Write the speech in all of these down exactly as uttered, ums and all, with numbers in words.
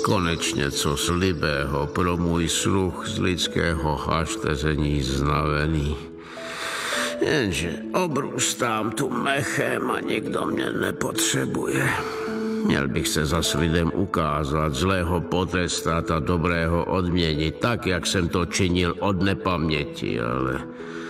Konečně co slibého pro můj sluch z lidského hašteření znavený. Jenže obrůstám tu mechem a nikdo mě nepotřebuje. Měl bych se zas lidem ukázat, zlého potrestat a dobrého odměnit, tak, jak jsem to činil od nepaměti, ale...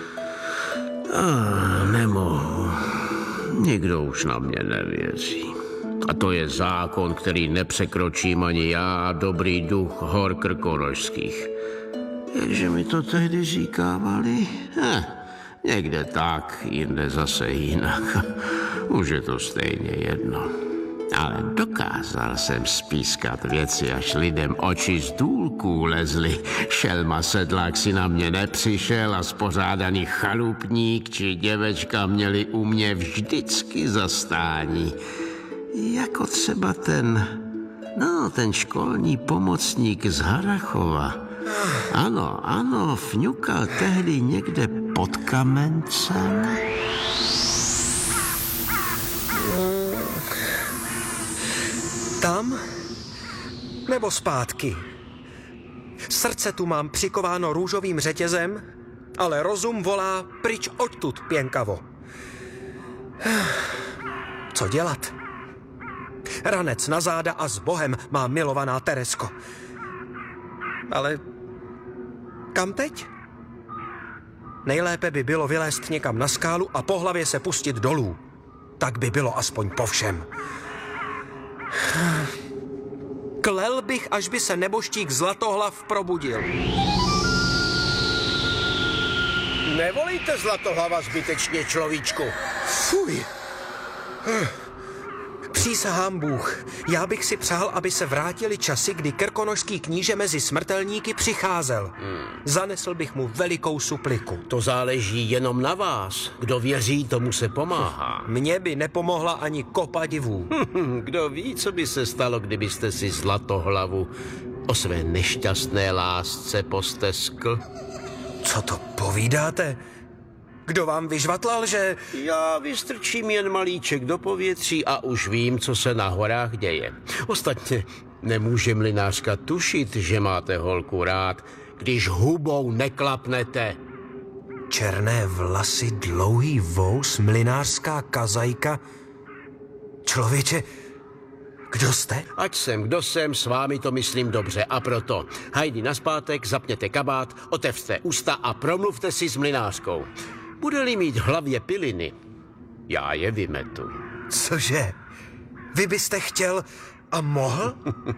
Ah, nemohu. Nikdo už na mě nevěří. A to je zákon, který nepřekročím ani já, dobrý duch hor krkonošských. Jakže mi to tehdy říkávali? Hm, někde tak, jinde zase jinak. Už je to stejně jedno. Ale dokázal jsem spískat věci, až lidem oči z důlků lezly. Šelma sedlák si na mě nepřišel a spořádaný chalupník či děvečka měli u mě vždycky zastání. Jako třeba ten, no, ten školní pomocník z Harachova. Ano, ano, fňukal tehdy někde pod kamencem. Tam? Nebo zpátky? Srdce tu mám přikováno růžovým řetězem, ale rozum volá pryč odtud, pěnkavo. Co dělat? Ranec na záda a s Bohem, má milovaná Teresko. Ale kam teď? Nejlépe by bylo vylézt někam na skálu a po hlavě se pustit dolů. Tak by bylo aspoň po všem. Klel bych, až by se neboštík Zlatohlav probudil. Nevolíte Zlatohlava zbytečně, človíčku. Fuj. Přísahám Bůh, já bych si přál, aby se vrátili časy, kdy krkonošský kníže mezi smrtelníky přicházel. Hmm. Zanesl bych mu velikou supliku. To záleží jenom na vás. Kdo věří, tomu se pomáhá. Mně by nepomohla ani kopa divů. Kdo ví, co by se stalo, kdybyste si Zlatohlavu o své nešťastné lásce posteskl? Co to povídáte? Kdo vám vyžvatlal, že... Já vystrčím jen malíček do povětří a už vím, co se na horách děje. Ostatně nemůže mlynářka tušit, že máte holku rád, když hubou neklapnete. Černé vlasy, dlouhý vous, mlynářská kazajka. Člověče, kdo jste? Ať jsem, kdo jsem, s vámi to myslím dobře. A proto, hajdi naspátek, zapněte kabát, otevřte ústa a promluvte si s mlynářkou. Bude-li mít v hlavě piliny, já je vymetu. Cože? Vy byste chtěl a mohl?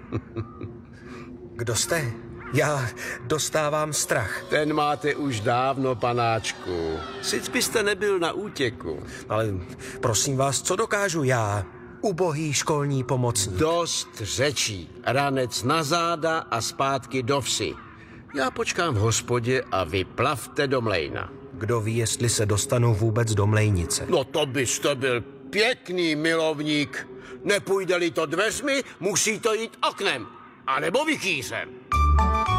Kdo jste? Já dostávám strach. Ten máte už dávno, panáčku. Sic byste nebyl na útěku. Ale prosím vás, co dokážu já? Ubohý školní pomocník. Dost řečí. Ranec na záda a zpátky do vsi. Já počkám v hospodě a vy plavte do mlejna. Kdo ví, jestli se dostanu vůbec do mlejnice. No to byste byl pěkný milovník. Nepůjde-li to dveřmi, musí to jít oknem. A nebo vikýřem.